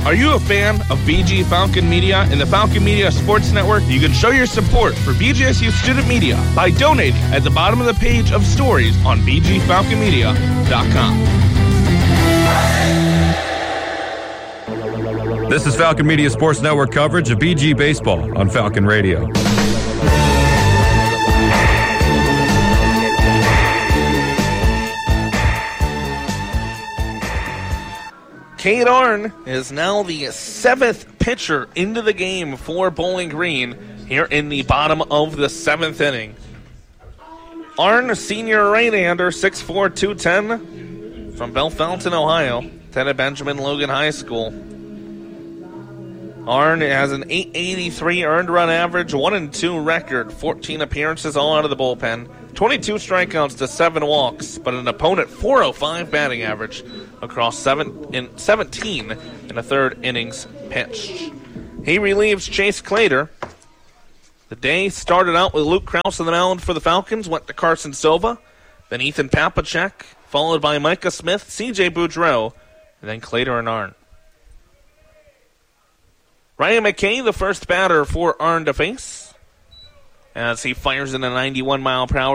Are you a fan of BG Falcon Media and the Falcon Media Sports Network? You can show your support for BGSU Student Media by donating at the bottom of the page of stories on bgfalconmedia.com. This is Falcon Media Sports Network coverage of BG Baseball on Falcon Radio. Cade Arnn is now the 7th pitcher into the game for Bowling Green here in the bottom of the 7th inning. Arnn, a senior right-hander, 6'4", 210, from Bellefontaine, Ohio, attended Benjamin Logan High School. Arnn has an .883 earned run average, 1-2 record, 14 appearances all out of the bullpen, 22 strikeouts to 7 walks, but an opponent .405 batting average across 17 and a third innings pitched. He relieves Chase Clater. The day started out with Luke Krause on the mound for the Falcons, went to Carson Silva, then Ethan Papacek, followed by Micah Smith, C.J. Boudreau, and then Clater and Arnn. Ryan McKay, the first batter for Arnn to face, as he fires in a 91-mile-per-hour